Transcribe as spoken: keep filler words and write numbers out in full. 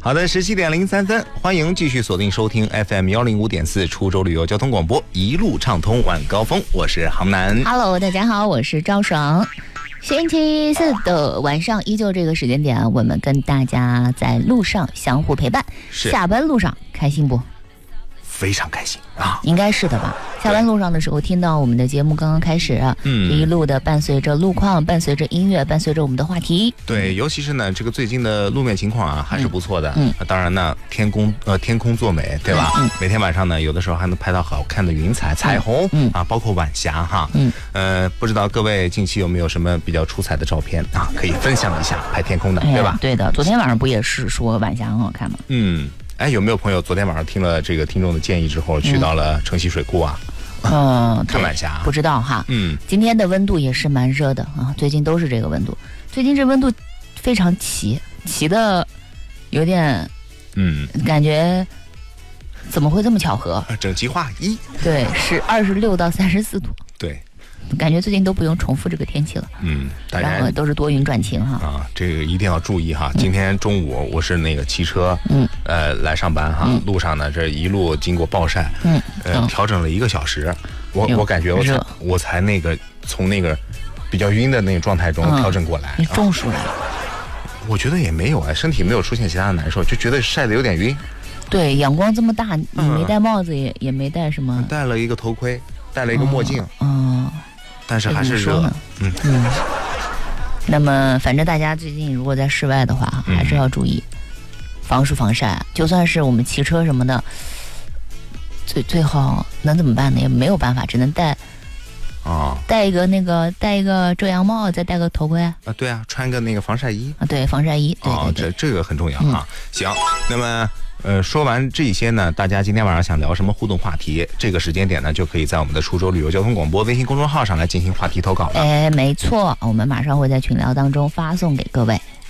好的，十七点零三分，欢迎继续锁定收听 F M 幺零五点四出州旅游交通广播，一路畅通晚高峰，我是杭南。 Hello， 大家好，我是赵爽。星期四的晚上，依旧这个时间点，我们跟大家在路上相互陪伴。下班路上开心不？ 非常开心啊， 应该是的吧。下班路上的时候，听到我们的节目刚刚开始，嗯，一路的伴随着路况，伴随着音乐，伴随着我们的话题。 对，尤其是呢，这个最近的路面情况啊，还是不错的。嗯，当然呢，天空呃天空作美，对吧？嗯，每天晚上呢，有的时候还能拍到好看的云彩、彩虹，嗯啊，包括晚霞哈。嗯，呃，不知道各位近期有没有什么比较出彩的照片啊，可以分享一下拍天空的， 哎、 对吧？ 对的，昨天晚上不也是说晚霞很好看吗？ 嗯。哎，有没有朋友昨天晚上听了这个听众的建议之后，去到了城西水库啊？ 嗯， 看晚霞。 不知道哈。 嗯， 今天的温度也是蛮热的啊，最近都是这个温度。最近这温度非常齐，齐的有点，嗯，感觉怎么会这么巧合？ 整齐划一。 对，是二十六到三十四度。 对。 感觉最近都不用重复这个天气了， 嗯，大家然后都是多云转晴哈。 啊，这个一定要注意哈。嗯、今天中午我是那个骑车，嗯，呃，来上班哈，嗯、路上呢这一路经过暴晒，嗯，呃，嗯、调整了一个小时，我我感觉我才我才那个从那个比较晕的那个状态中调整过来。 你中暑了？啊、 我觉得也没有哎，身体没有出现其他的难受，就觉得晒得有点晕。 对，阳光这么大，你没戴帽子也、嗯、也没戴什么？ 戴了一个头盔，戴了一个墨镜，嗯。嗯但是还是热呢， 嗯嗯。那么，反正大家最近如果在室外的话，还是要注意防暑防晒。就算是我们骑车什么的，最最好能怎么办呢？也没有办法，只能戴啊，戴一个那个戴一个遮阳帽，再戴个头盔啊。 对啊，穿个那个防晒衣啊，对，防晒衣。对对对，这这个很重要啊。行，那么。呃，说完这些呢，大家今天晚上想聊什么互动话题？这个时间点呢，就可以在我们的出州旅游交通广播微信公众号上来进行话题投稿了。 哎，没错，我们马上会在群聊当中发送给各位。